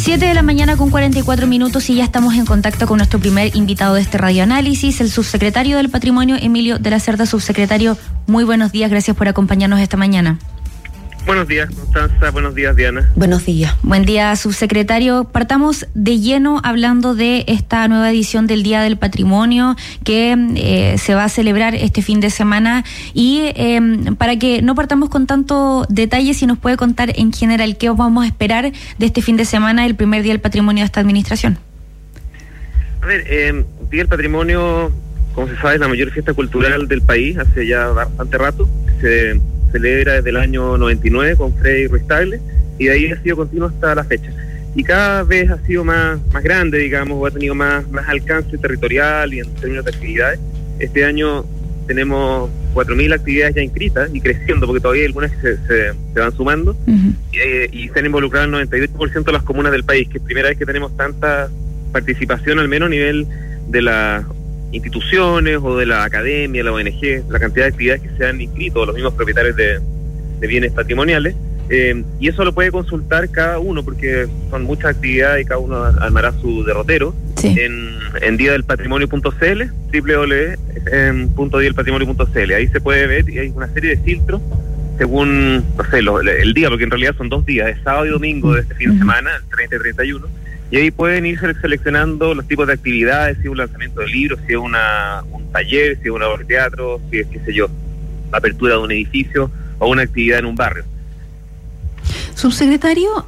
7 de la mañana con 44 minutos y ya estamos en contacto con nuestro primer invitado de este radioanálisis, el subsecretario del Patrimonio, Emilio de la Cerda. Subsecretario, muy buenos días, gracias por acompañarnos esta mañana. Buenos días, Constanza. Buenos días, Diana. Buenos días. Buen día, subsecretario. Partamos de lleno hablando de esta nueva edición del Día del Patrimonio que se va a celebrar este fin de semana y para que no partamos con tanto detalle, si nos puede contar en general qué vamos a esperar de este fin de semana, el primer Día del Patrimonio de esta administración. A ver, Día del Patrimonio, como se sabe, es la mayor fiesta cultural del país, hace ya bastante rato. Se celebra desde el año 99 con Freddy Ruiz Tagle y de ahí ha sido continuo hasta la fecha. Y cada vez ha sido más grande, digamos, o ha tenido más alcance territorial y en términos de actividades. Este año tenemos 4.000 actividades ya inscritas y creciendo, porque todavía hay algunas que se van sumando. Uh-huh. Y se han involucrado el 98% de las comunas del país, que es primera vez que tenemos tanta participación, al menos a nivel de las instituciones o de la academia, la ONG, la cantidad de actividades que se han inscrito, los mismos propietarios de bienes patrimoniales, y eso lo puede consultar cada uno, porque son muchas actividades y cada uno armará su derrotero. Sí. En diadelpatrimonio.cl, www.diadelpatrimonio.cl. Ahí se puede ver y hay una serie de filtros según, no sé, el día, porque en realidad son 2 días, es sábado y domingo de este fin de semana, el 30 y 31. Y ahí pueden ir seleccionando los tipos de actividades, si es un lanzamiento de libros, si es un taller, si es una obra de teatro, si es, qué sé yo, la apertura de un edificio o una actividad en un barrio. Subsecretario,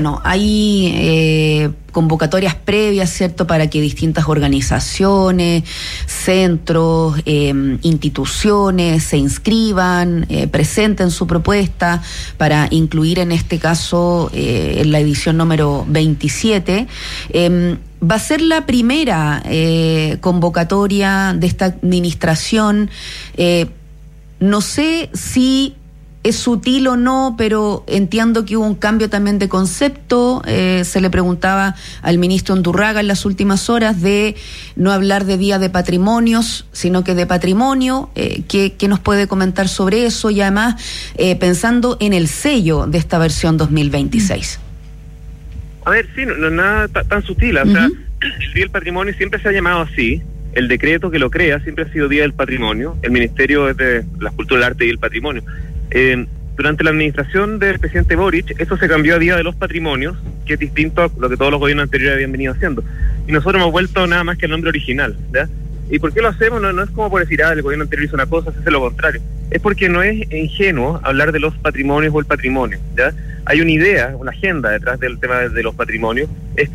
hay convocatorias previas, ¿cierto?, para que distintas organizaciones, centros, instituciones se inscriban, presenten su propuesta para incluir en este caso en la edición número 27. Va a ser la primera convocatoria de esta administración. No sé si es sutil o no, pero entiendo que hubo un cambio también de concepto. Se le preguntaba al ministro Undurraga en las últimas horas de no hablar de Día de Patrimonios, sino que de patrimonio. ¿Qué nos puede comentar sobre eso? Y además, pensando en el sello de esta versión 2026. A ver, sí, no es nada tan sutil. O sea, el Día del Patrimonio siempre se ha llamado así. El decreto que lo crea siempre ha sido Día del Patrimonio. El Ministerio es de la Cultura, el Arte y el Patrimonio. Durante la administración del presidente Boric, eso se cambió a Día de los Patrimonios, que es distinto a lo que todos los gobiernos anteriores habían venido haciendo. Y nosotros hemos vuelto nada más que el nombre original, ¿ya? ¿Y por qué lo hacemos? No es como por decir, el gobierno anterior hizo una cosa, se hace lo contrario. Es porque no es ingenuo hablar de los patrimonios o el patrimonio, ¿ya? Hay una idea, una agenda detrás del tema de los patrimonios, es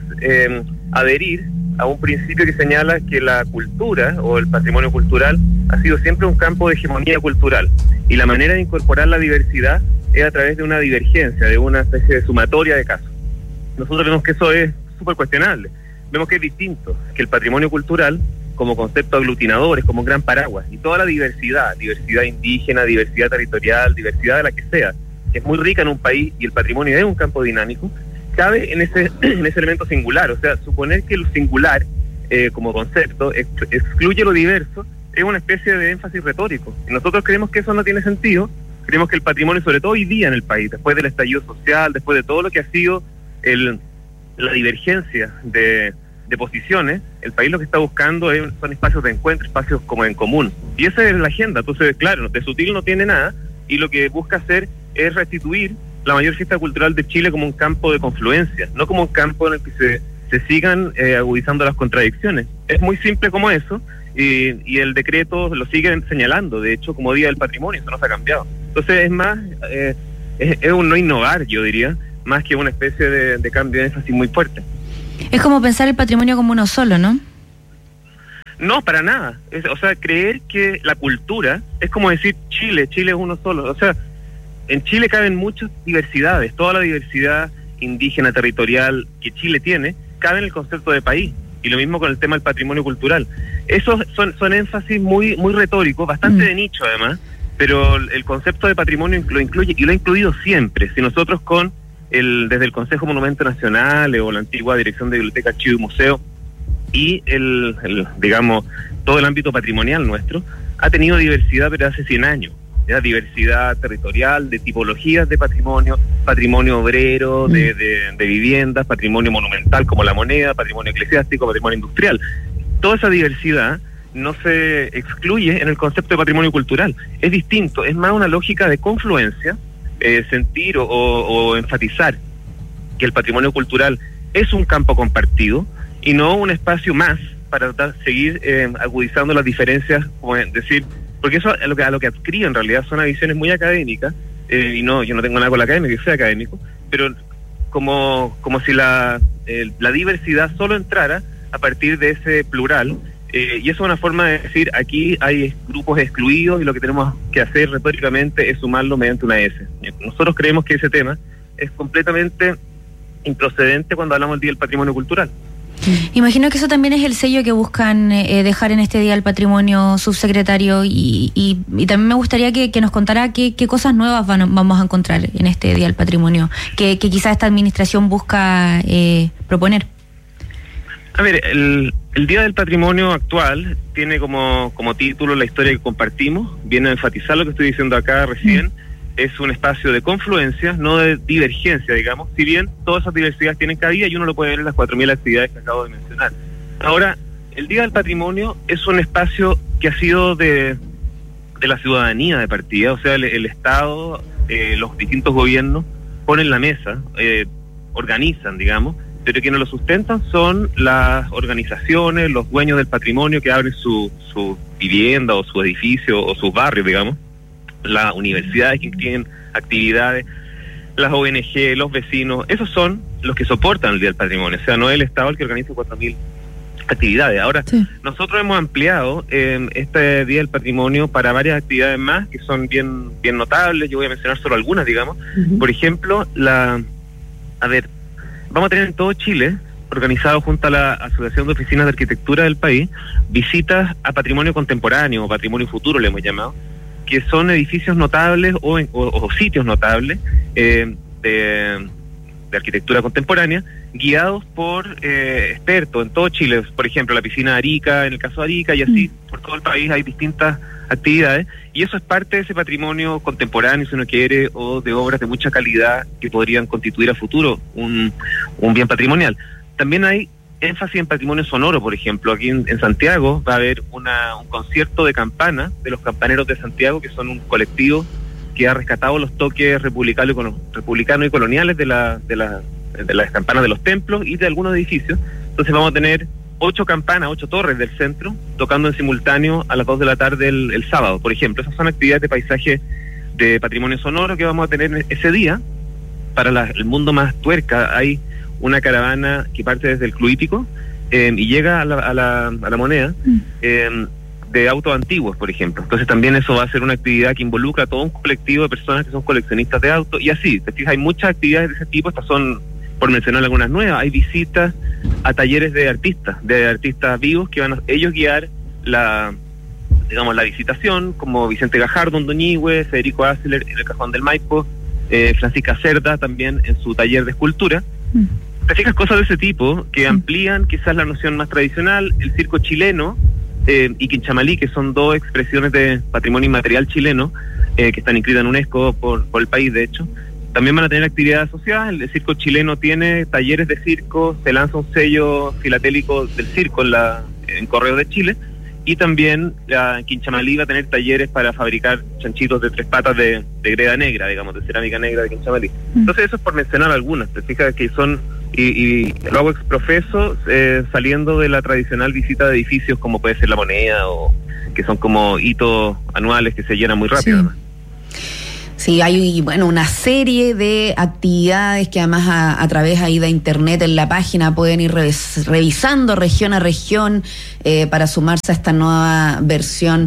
adherir a un principio que señala que la cultura o el patrimonio cultural ha sido siempre un campo de hegemonía cultural, y la manera de incorporar la diversidad es a través de una divergencia, de una especie de sumatoria de casos. Nosotros vemos que eso es súper cuestionable. Vemos que es distinto, que el patrimonio cultural como concepto aglutinador es como un gran paraguas, y toda la diversidad indígena, diversidad territorial, diversidad de la que sea, que es muy rica en un país, y el patrimonio es un campo dinámico, cabe en ese elemento singular. O sea, suponer que lo singular como concepto excluye lo diverso es una especie de énfasis retórico. Y nosotros creemos que eso no tiene sentido. Creemos que el patrimonio, sobre todo hoy día en el país, después del estallido social, después de todo lo que ha sido la divergencia de posiciones, el país lo que está buscando son espacios de encuentro, espacios como en común. Y esa es la agenda. Entonces, claro, de sutil no tiene nada, y lo que busca hacer es restituir la mayor fiesta cultural de Chile como un campo de confluencia, no como un campo en el que se sigan agudizando las contradicciones. Es muy simple como eso, y el decreto lo siguen señalando, de hecho, como Día del Patrimonio. Eso no se ha cambiado. Entonces es más, es un no innovar, yo diría, más que una especie de cambio de énfasis muy fuerte. Es como pensar el patrimonio como uno solo, ¿no? No, para nada. O sea, creer que la cultura es como decir Chile es uno solo. O sea, en Chile caben muchas diversidades, toda la diversidad indígena, territorial que Chile tiene, cabe en el concepto de país. Y lo mismo con el tema del patrimonio cultural. Esos son énfasis muy retóricos, bastante de nicho además, pero el concepto de patrimonio lo incluye, y lo ha incluido siempre. Si nosotros desde el Consejo Monumento Nacional o la antigua Dirección de Biblioteca, Archivo y Museo, y digamos, todo el ámbito patrimonial nuestro, ha tenido diversidad pero hace 100 años. la diversidad territorial, de tipologías de patrimonio, patrimonio obrero, de viviendas, patrimonio monumental como la moneda, patrimonio eclesiástico, patrimonio industrial. Toda esa diversidad no se excluye en el concepto de patrimonio cultural. Es distinto, es más una lógica de confluencia, sentir o enfatizar que el patrimonio cultural es un campo compartido y no un espacio más para seguir agudizando las diferencias, como decir, porque eso a lo que adscribe en realidad son visiones muy académicas, y no, yo no tengo nada con la academia, yo soy académico, pero como si la diversidad solo entrara a partir de ese plural, y eso es una forma de decir, aquí hay grupos excluidos y lo que tenemos que hacer retóricamente es sumarlo mediante una S. Nosotros creemos que ese tema es completamente improcedente cuando hablamos del Día del Patrimonio Cultural. Imagino que eso también es el sello que buscan dejar en este Día del Patrimonio, subsecretario, y también me gustaría que nos contara qué cosas nuevas vamos a encontrar en este Día del Patrimonio, que quizás esta administración busca proponer. A ver, el Día del Patrimonio actual tiene como título la historia que compartimos, viene a enfatizar lo que estoy diciendo acá recién. Es un espacio de confluencia, no de divergencia, digamos, si bien todas esas diversidades tienen cabida y uno lo puede ver en las 4.000 actividades que acabo de mencionar. Ahora, el Día del Patrimonio es un espacio que ha sido de la ciudadanía de partida, o sea, el Estado, los distintos gobiernos ponen la mesa, organizan, digamos, pero quienes lo sustentan son las organizaciones, los dueños del patrimonio que abren su vivienda o su edificio o sus barrios, digamos, las universidades que tienen actividades, las ONG, los vecinos, esos son los que soportan el Día del Patrimonio, o sea, no es el Estado el que organiza 4.000 actividades. Ahora, sí, nosotros hemos ampliado este Día del Patrimonio para varias actividades más que son bien notables. Yo voy a mencionar solo algunas, digamos. Por ejemplo, vamos a tener en todo Chile, organizado junto a la Asociación de Oficinas de Arquitectura del país, visitas a patrimonio contemporáneo o patrimonio futuro, le hemos llamado, que son edificios notables o sitios notables de arquitectura contemporánea, guiados por expertos en todo Chile. Por ejemplo, la piscina de Arica, en el caso de Arica, y así por todo el país hay distintas actividades, y eso es parte de ese patrimonio contemporáneo, si uno quiere, o de obras de mucha calidad que podrían constituir a futuro un bien patrimonial. También hay énfasis en patrimonio sonoro, por ejemplo. Aquí en Santiago va a haber un concierto de campana de los campaneros de Santiago, que son un colectivo que ha rescatado los toques republicanos y coloniales de las campanas de los templos y de algunos edificios. Entonces vamos a tener 8 torres del centro tocando en simultáneo a las 2 de la tarde el sábado, por ejemplo. Esas son actividades de paisaje de patrimonio sonoro que vamos a tener ese día. Para el mundo más tuerca hay una caravana que parte desde el Club Hípico y llega a la moneda de autos antiguos, por ejemplo. Entonces también eso va a ser una actividad que involucra a todo un colectivo de personas que son coleccionistas de autos, y así, te fijas, hay muchas actividades de ese tipo. Estas son, por mencionar algunas nuevas, hay visitas a talleres de artistas vivos que van a ellos guiar la visitación, como Vicente Gajardo en Doñihue, Federico Asler en el Cajón del Maipo, Francisca Cerda también en su taller de escultura. Te fijas, cosas de ese tipo que amplían quizás la noción más tradicional. El circo chileno y Quinchamalí, que son dos expresiones de patrimonio inmaterial chileno que están inscritas en UNESCO por el país, de hecho, también van a tener actividades asociadas. El circo chileno tiene talleres de circo, se lanza un sello filatélico del circo en Correos de Chile, y también Quinchamalí va a tener talleres para fabricar chanchitos de 3 patas de greda negra, digamos, de cerámica negra de Quinchamalí. Entonces eso es por mencionar algunas. Te fijas que son, y lo hago exprofeso, saliendo de la tradicional visita de edificios como puede ser la moneda, o que son como hitos anuales que se llenan muy rápido. Sí. Sí, hay una serie de actividades que además a través ahí de internet en la página pueden ir revisando región a región para sumarse a esta nueva versión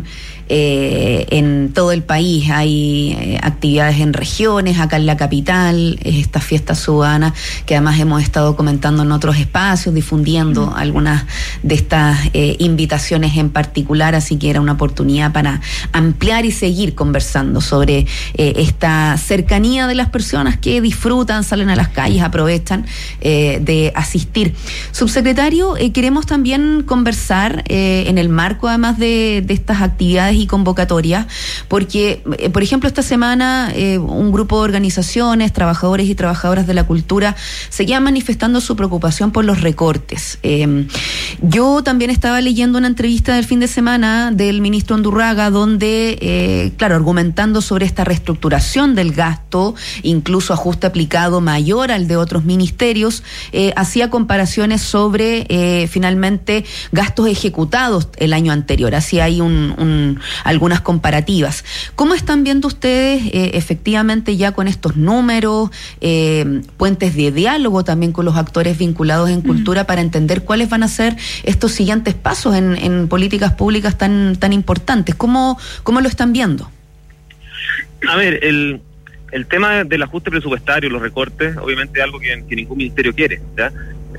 en todo el país. Hay actividades en regiones, acá en la capital, esta fiesta ciudadana que además hemos estado comentando en otros espacios, difundiendo algunas de estas invitaciones en particular, así que era una oportunidad para ampliar y seguir conversando sobre esta cercanía de las personas que disfrutan, salen a las calles, aprovechan de asistir. Subsecretario, queremos también conversar en el marco además de estas actividades y convocatorias, porque por ejemplo esta semana un grupo de organizaciones, trabajadores y trabajadoras de la cultura seguían manifestando su preocupación por los recortes. Yo también estaba leyendo una entrevista del fin de semana del ministro Undurraga donde, argumentando sobre esta reestructuración del gasto, incluso ajuste aplicado mayor al de otros ministerios, hacía comparaciones sobre finalmente gastos ejecutados el año anterior, hacía ahí algunas comparativas. ¿Cómo están viendo ustedes efectivamente ya con estos números, puentes de diálogo también con los actores vinculados en cultura para entender cuáles van a ser estos siguientes pasos en políticas públicas tan importantes? ¿Cómo lo están viendo? A ver, el tema del ajuste presupuestario, los recortes, obviamente es algo que ningún ministerio quiere, ¿ya?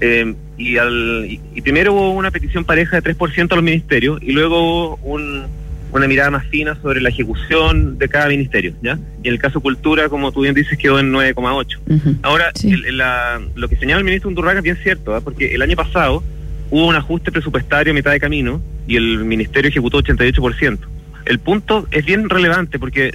Y primero hubo una petición pareja de 3% a los ministerios y luego hubo una mirada más fina sobre la ejecución de cada ministerio, ¿ya? Y en el caso Cultura, como tú bien dices, quedó en 9,8. Ahora, sí. Lo que señala el ministro Undurraga es bien cierto, ¿eh? Porque el año pasado hubo un ajuste presupuestario a mitad de camino y el ministerio ejecutó 88%. El punto es bien relevante porque,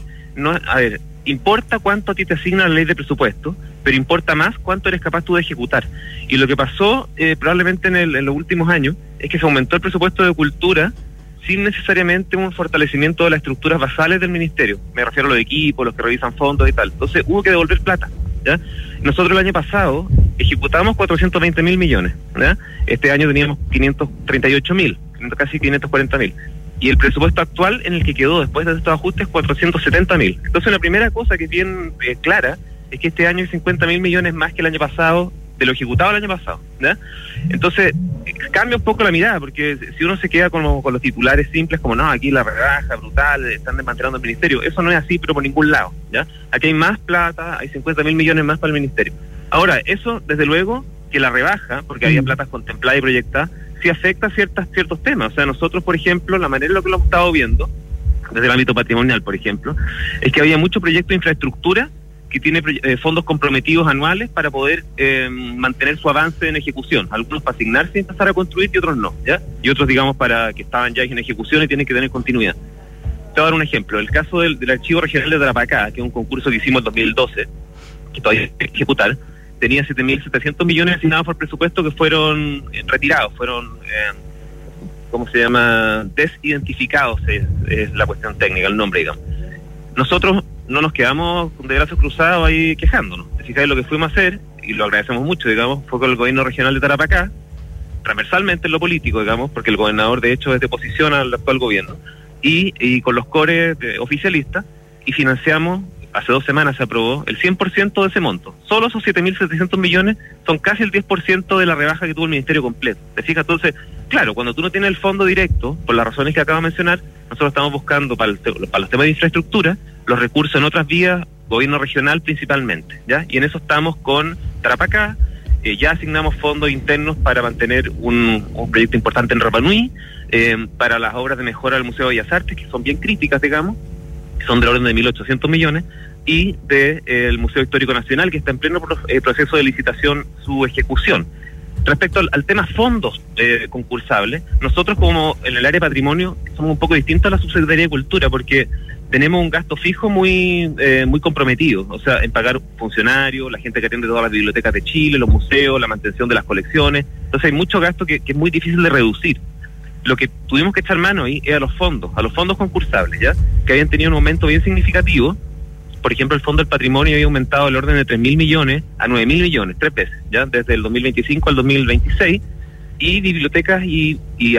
importa cuánto a ti te asigna la ley de presupuesto, pero importa más cuánto eres capaz tú de ejecutar. Y lo que pasó probablemente en los últimos años es que se aumentó el presupuesto de cultura sin necesariamente un fortalecimiento de las estructuras basales del ministerio. Me refiero a los equipos, los que revisan fondos y tal. Entonces hubo que devolver plata, ¿ya? Nosotros el año pasado ejecutamos 420.000 millones, ¿ya? Este año teníamos 538.000, casi 540.000. Y el presupuesto actual en el que quedó después de estos ajustes 470.000. Entonces la primera cosa que es bien clara es que este año hay 50.000 millones más que el año pasado, de lo ejecutado el año pasado, ¿ya? Entonces cambia un poco la mirada, porque si uno se queda con los titulares simples como no, aquí la rebaja brutal, están desmantelando el ministerio, eso no es así, pero por ningún lado, ¿ya? Aquí hay más plata, hay 50.000 millones más para el ministerio. Ahora, eso desde luego que la rebaja, porque había plata contemplada y proyectada, sí afecta ciertos temas. O sea, nosotros, por ejemplo, la manera en la que lo hemos estado viendo, desde el ámbito patrimonial, por ejemplo, es que había mucho proyecto de infraestructura que tiene fondos comprometidos anuales para poder mantener su avance en ejecución. Algunos para asignarse y empezar a construir y otros no, ¿ya? Y otros, digamos, para que estaban ya en ejecución y tienen que tener continuidad. Te voy a dar un ejemplo. El caso del Archivo Regional de Tarapacá, que es un concurso que hicimos en 2012, que todavía hay que ejecutar, tenía 7.700 millones asignados por presupuesto que fueron retirados, fueron, ¿cómo se llama? Desidentificados, es la cuestión técnica, el nombre, digamos. Nosotros no nos quedamos de brazos cruzados ahí quejándonos. Si fijáis, lo que fuimos a hacer, y lo agradecemos mucho, digamos, fue con el gobierno regional de Tarapacá, transversalmente en lo político, digamos, porque el gobernador de hecho es de oposición al actual gobierno, y con los cores oficialistas, y financiamos, hace 2 semanas se aprobó, el 100% de ese monto. Solo esos 7.700 millones son casi el 10% de la rebaja que tuvo el ministerio completo. ¿Te fijas? Entonces, claro, cuando tú no tienes el fondo directo, por las razones que acabo de mencionar, nosotros estamos buscando para los temas de infraestructura, los recursos en otras vías, gobierno regional principalmente, ¿ya? Y en eso estamos con Tarapacá, ya asignamos fondos internos para mantener un proyecto importante en Rapa Nui, para las obras de mejora del Museo de Bellas Artes, que son bien críticas, digamos, que son del orden de 1.800 millones, y del Museo Histórico Nacional, que está en pleno proceso de licitación su ejecución. Respecto al tema fondos concursables, nosotros como en el área de patrimonio somos un poco distintos a la Subsecretaría de Cultura, porque tenemos un gasto fijo muy comprometido, o sea, en pagar funcionarios, la gente que atiende todas las bibliotecas de Chile, los museos, la mantención de las colecciones. Entonces hay mucho gasto que es muy difícil de reducir. Lo que tuvimos que echar mano ahí es a los fondos concursables, ¿ya? Que habían tenido un aumento bien significativo. Por ejemplo, el Fondo del Patrimonio había aumentado el orden de 3.000 millones a 9.000 millones, 3 veces, ¿ya? Desde el 2025 al 2026. Y bibliotecas y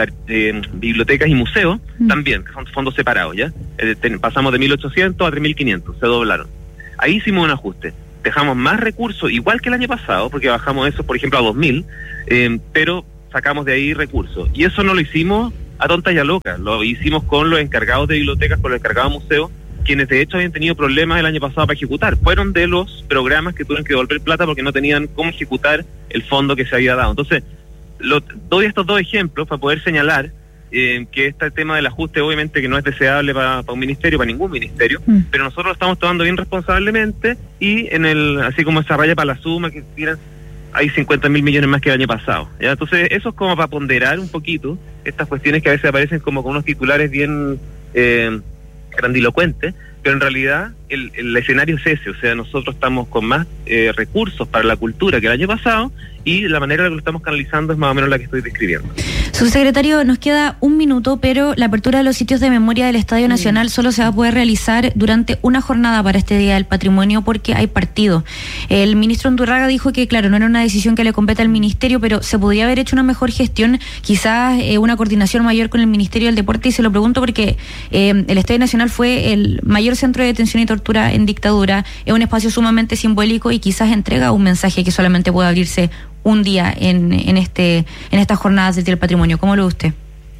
museos también, que son fondos separados, ¿ya? Pasamos de 1.800 a 3.500, se doblaron. Ahí hicimos un ajuste. Dejamos más recursos, igual que el año pasado, porque bajamos eso, por ejemplo, a 2.000, pero sacamos de ahí recursos. Y eso no lo hicimos a tonta y a loca, lo hicimos con los encargados de bibliotecas, con los encargados de museos, quienes de hecho habían tenido problemas el año pasado para ejecutar. Fueron de los programas que tuvieron que devolver plata porque no tenían cómo ejecutar el fondo que se había dado. Entonces, doy estos 2 ejemplos para poder señalar que este tema del ajuste obviamente que no es deseable para un ministerio, para ningún ministerio, pero nosotros lo estamos tomando bien responsablemente y así como esa raya para la suma que tiran, hay 50.000 millones más que el año pasado, ¿ya? Entonces eso es como para ponderar un poquito estas cuestiones que a veces aparecen como con unos titulares bien grandilocuentes, pero en realidad el escenario es ese, o sea, nosotros estamos con más recursos para la cultura que el año pasado y la manera en la que lo estamos canalizando es más o menos la que estoy describiendo. Subsecretario, nos queda un minuto, pero la apertura de los sitios de memoria del Estadio Nacional solo se va a poder realizar durante una jornada para este Día del Patrimonio porque hay partido. El ministro Undurraga dijo que, claro, no era una decisión que le compete al ministerio, pero se podría haber hecho una mejor gestión, quizás una coordinación mayor con el Ministerio del Deporte, y se lo pregunto porque el Estadio Nacional fue el mayor centro de detención y tortura en dictadura, es un espacio sumamente simbólico y quizás entrega un mensaje que solamente puede abrirse un día en estas jornadas del Día del Patrimonio. ¿Cómo lo ve usted?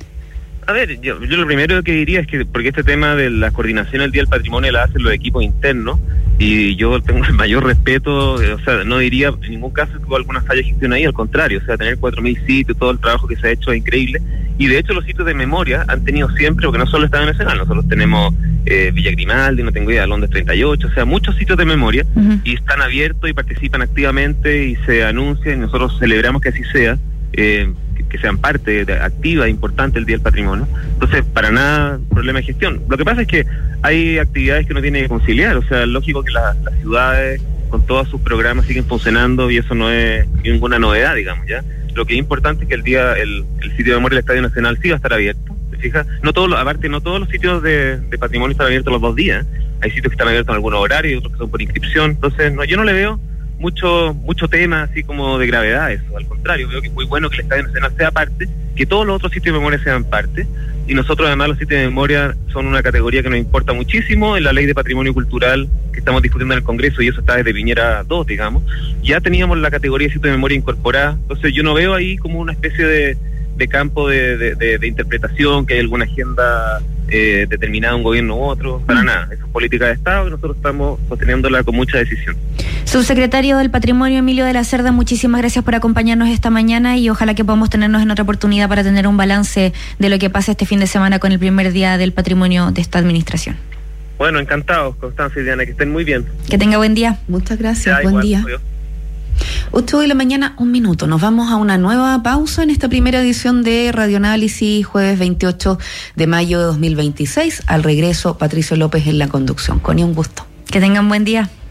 A ver, yo lo primero que diría es que, porque este tema de la coordinación del Día del Patrimonio la hacen los equipos internos, y yo tengo el mayor respeto, o sea, no diría en ningún caso que hubo alguna falla de gestión ahí, al contrario, o sea, tener 4.000 sitios, todo el trabajo que se ha hecho es increíble, y de hecho los sitios de memoria han tenido siempre, porque no solo Estadio Nacional, nosotros tenemos Villa Grimaldi, no tengo idea, Londres 38, o sea, muchos sitios de memoria, y están abiertos y participan activamente y se anuncian, y nosotros celebramos que así sea, que sean parte activa, importante del Día del Patrimonio. Entonces, para nada problema de gestión. Lo que pasa es que hay actividades que uno tiene que conciliar, o sea, es lógico que las ciudades con todos sus programas siguen funcionando y eso no es ninguna novedad, digamos, ¿ya? Lo que es importante es que el sitio de memoria del Estadio Nacional sí va a estar abierto, ¿te fijas? No todos los sitios de patrimonio están abiertos los 2 días, hay sitios que están abiertos en algunos horarios y otros que son por inscripción, entonces yo no le veo mucho tema así como de gravedad eso, al contrario, veo que es muy bueno que el Estadio Nacional sea parte, que todos los otros sitios de memoria sean parte, y nosotros además los sitios de memoria son una categoría que nos importa muchísimo en la ley de patrimonio cultural que estamos discutiendo en el Congreso, y eso está desde Piñera 2, digamos, ya teníamos la categoría de sitios de memoria incorporada, entonces yo no veo ahí como una especie de campo de interpretación, que hay alguna agenda determinada un gobierno u otro, para nada, eso es política de Estado y nosotros estamos sosteniéndola con mucha decisión. Subsecretario del Patrimonio, Emilio de la Cerda, muchísimas gracias por acompañarnos esta mañana y ojalá que podamos tenernos en otra oportunidad para tener un balance de lo que pasa este fin de semana con el primer Día del Patrimonio de esta administración. Bueno, encantados, Constanza y Diana, que estén muy bien. Que tenga buen día. Muchas gracias, buen día. 8 de la mañana, 1 minuto. Nos vamos a una nueva pausa en esta primera edición de Radioanálisis, jueves 28 de mayo de 2026. Al regreso, Patricio López en la conducción. Connie, un gusto. Que tengan buen día.